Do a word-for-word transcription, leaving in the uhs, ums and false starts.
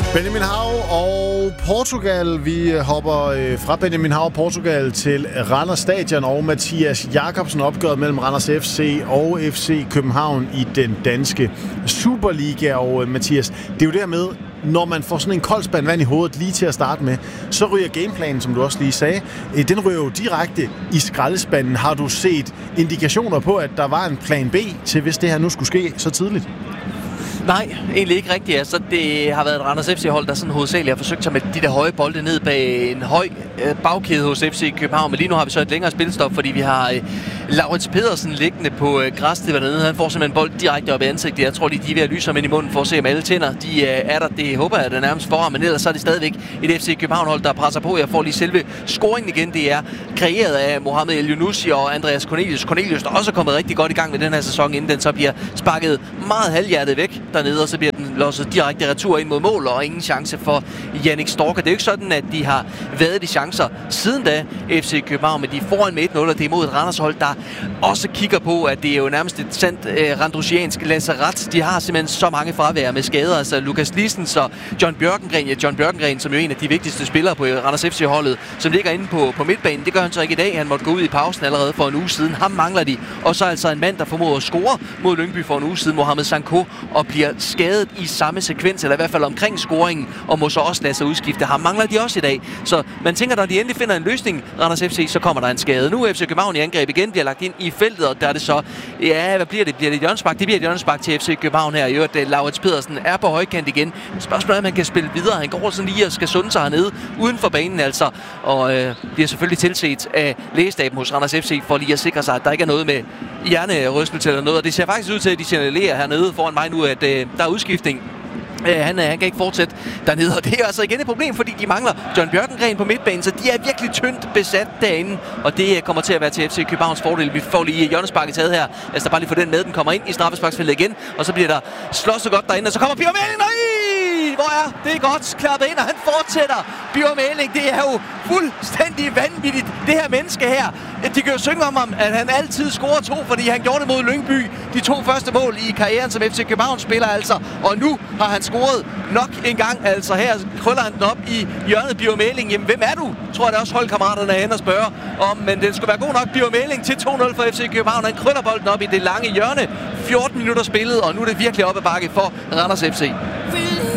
Benjamin Hav og Portugal. Vi hopper øh, fra Benjamin Hav og Portugal til Randers Stadion og Mathias Jakobsen, opgøret mellem Randers F C og F C København i den danske Superliga. Og øh, Mathias, det er jo dermed, når man får sådan en kold spand vand i hovedet lige til at starte med, så ryger gameplanen, som du også lige sagde, øh, den ryger jo direkte i skraldespanden. Har du set indikationer på, at der var en plan B til, hvis det her nu skulle ske så tidligt? Nej, egentlig ikke rigtigt. Altså, det har været et Randers F C-hold, der sådan hovedsageligt har forsøgt sig med de der høje bolde ned bag en høj øh, bagkæde hos F C København. Men lige nu har vi så et længere spilstop, fordi vi har øh, Laurits Pedersen liggende på øh, græsstæppet dernede. Han får simpelthen bold direkte op i ansigtet. Jeg tror, de, de er ved at lyse ham ind i munden for at se, om alle tænder de øh, er der. Det håber jeg, at det er nærmest for ham. Men ellers så er det stadigvæk et F C København-hold, der presser på. Jeg får lige selve scoringen igen. Det er kreeret af Mohamed El Younousi og Andreas Cornelius. Cornelius, der også er kommet rigtig godt i gang med den her sæson, inden den så bliver sparket meget halvhjertet væk dernede, og så bliver den losset direkte retur ind mod mål, og ingen chance for Jannik Storker. Det er jo ikke sådan, at de har været de chancer siden da, F C København, men de er foran med et nul, og det er mod et Randers-hold, der også kigger på, at det er jo nærmest et sandt øh, randrusiansk lazaret. De har simpelthen så mange fravær med skader, altså Lukas Lissens og John Bjørkengren, ja, John Bjørkengren, som jo er en af de vigtigste spillere på Randers F C-holdet, som ligger inde på, på midtbanen. Det gør han så ikke i dag. Han måtte gå ud i pausen allerede for en uge siden. Ham mangler de. Og så altså en mand, der formåede at score mod Lyngby for en uge siden, Mohamed Sanko, og bliver skadet i samme sekvens, eller i hvert fald omkring scoringen, og må så også lade sig udskifte. Ham mangler de også i dag. Så man tænker, når de endelig finder en løsning, Randers F C, så kommer der en skade. Nu er F C København i angreb igen, bliver lagt ind i feltet, og der er det så, ja, hvad bliver det? Bliver det et hjørnespark? Det bliver et hjørnespark til F C København her. I øvrigt, Laurits Pedersen er på højkant igen. Spørgsmålet er, om han kan spille videre. Han går sådan lige og skal sunde sig hernede uden for banen, altså. Og øh, bliver selvfølgelig tilset af lægestaben hos Randers F C, for lige at sikre sig, at der ikke er noget med hjernerystelse eller noget. Og det ser faktisk ud til, at de signalerer hernede foran mig nu, at øh, der er udskiftning. Uh, han, han kan ikke fortsætte dernede, og det er altså igen et problem, fordi de mangler John Bjørkengren på midtbanen, så de er virkelig tyndt besat derinde, og det kommer til at være til F C Københavns fordel. Vi får lige hjørnesparket taget her, lad os bare lige få den med, den kommer ind i straffesparksfeltet igen, og så bliver der slåsset godt derinde, og så kommer Bjørn Mæling, nej! Hvor er det godt klappet ind, og han fortsætter. Bjørn Mæling, det er jo fuldstændig vanvittigt, det her menneske her. De kan jo synge om ham, at han altid scorer to, fordi han gjorde det mod Lyngby. De to første mål i karrieren som F C København spiller altså, og nu har han scoret nok en gang, altså her krøller han den op i hjørnet. Bjørn Mæling, jamen hvem er du? Tror jeg, det er også holdkammeraterne er hen og spørger om, men den skulle være god nok. Bjørn Mæling til to nul for F C København. Han krøller bolden op i det lange hjørne. fjorten minutter spillet, og nu er det virkelig op ad bakke for Randers F C.